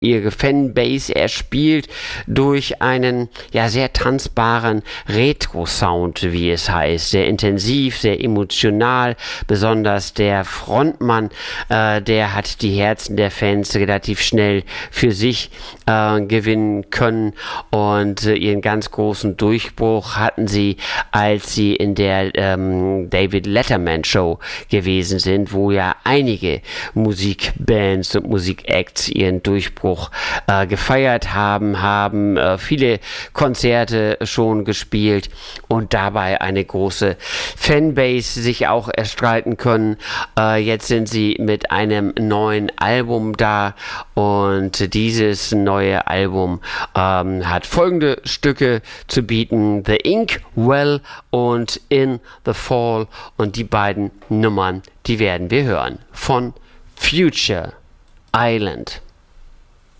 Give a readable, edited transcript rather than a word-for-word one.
ihre Fanbase erspielt durch einen sehr tanzbaren Retro-Sound, wie es heißt. Sehr intensiv, sehr emotional. Besonders der Frontmann, der hat die Herzen der Fans relativ schnell für sich gewinnen können. Und ihren ganz großen Durchbruch hatten sie, als sie in der David Letterman Show gewesen sind, wo ja einige Musikbands und Musikacts ihren Durchbruch gefeiert haben viele Konzerte schon gespielt und dabei eine große Fanbase sich auch erstreiten können. Jetzt sind sie mit einem neuen Album da und dieses neue Album hat folgende Stücke zu bieten: The Inkwell und In the Fall, und die beiden Nummern, die werden wir hören von Future Island.